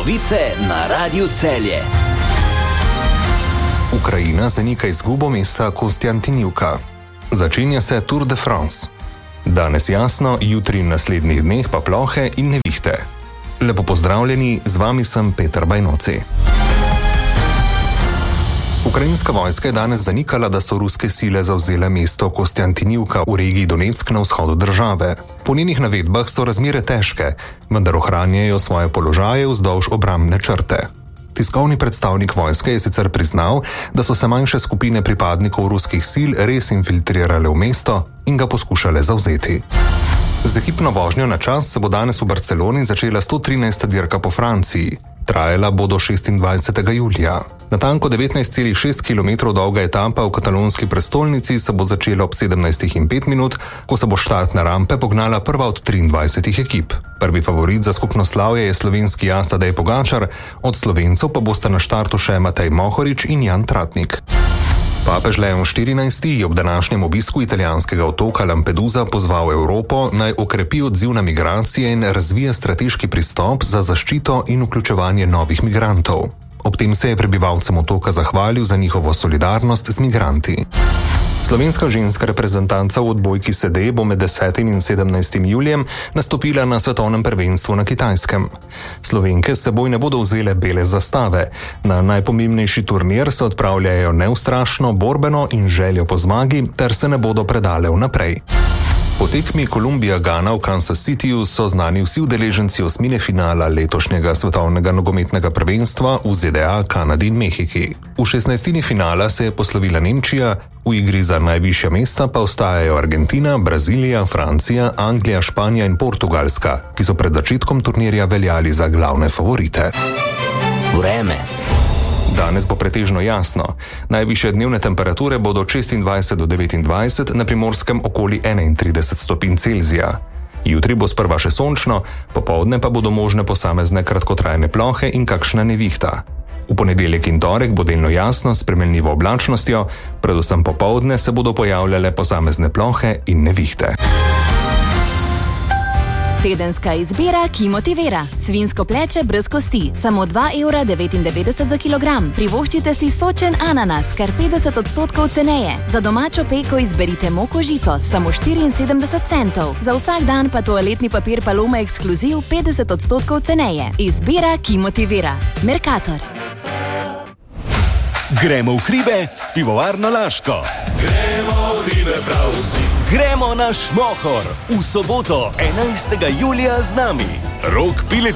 Novice na Radiu Celje. Ukrajina zanika izgubo mesta Konstantinivka. Začenja se Tour de France. Danes jasno, jutri in naslednjih dneh pa plohe in nevihte. Lepo pozdravljeni, z vami sem Peter Bajnoci. Ukrajinska vojska je danes zanikala, da so ruske sile zavzele mesto Konstantinivka v regiji Donetsk na vzhodu države. Po njenih navedbah so razmere težke, vendar ohranjajo svoje položaje vzdolž obrambne črte. Tiskovni predstavnik vojske je sicer priznal, da so se manjše skupine pripadnikov ruskih sil res infiltrirale v mesto in ga poskušale zavzeti. Z ekipno vožnjo na čas se bo danes v Barceloni začela 113. dirka po Franciji. Trajala bo do 26. julija. Natanko 19,6 km dolga etapa v katalonski prestolnici se bo začela ob 17:05, ko se bo štartne rampe pognala prva od 23 ekip. Prvi favorit za skupno slavje je slovenski jaz Tadej Pogačar, od Slovencev pa bosta na štartu še Matej Mohorič in Jan Tratnik. Papež Leon XIV. Je ob današnjem obisku italijanskega otoka Lampedusa pozval Evropo, naj okrepi odziv na migracije in razvije strateški pristop za zaščito in vključevanje novih migrantov. Ob tem se je prebivalcem otoka zahvalil za njihovo solidarnost z migranti. Slovenska ženska reprezentanca v odbojki sede bo med 10. in 17. julijem nastopila na svetovnem prvenstvu na Kitajskem. Slovenke s seboj ne bodo vzele bele zastave. Na najpomembnejši turnir se odpravljajo neustrašno, borbeno in željo po zmagi, ter se ne bodo predale vnaprej. Po tekmi Kolumbija-Gana v Kansas Cityju so znani vsi udeleženci osmine finala letošnjega svetovnega nogometnega prvenstva v ZDA, Kanadi in Mehiki. V 16. finala se je poslovila Nemčija, v igri za najvišja mesta pa ostajajo Argentina, Brazilija, Francija, Anglija, Španija in Portugalska, ki so pred začetkom turnirja veljali za glavne favorite. Vreme. Danes bo pretežno jasno. Najvišje dnevne temperature bodo od 26 do 29, na Primorskem okoli 31 stopinj Celzija. Jutri bo sprva še sončno, popoldne pa bodo možne posamezne kratkotrajne plohe in kakšna nevihta. V ponedeljek in torek bo delno jasno s spremenljivo oblačnostjo, predvsem popoldne se bodo pojavljale posamezne plohe in nevihte. Tedenska izbira, ki motivira. Svinjsko pleče brez kosti, samo 2,99 € za kilogram. Privoščite si sočen ananas, kar 50% ceneje. Za domačo peko izberite moko žito, samo 74 centov. Za vsak dan pa toaletni papir Paloma Ekskluziv 50% ceneje. Izbira, ki motivira. Mercator. Gremo v hribe s pivovarno Laško. Gremo v hribe prav vsi. Gremo na Šmohor v soboto 11. julija z nami. Rok Piletič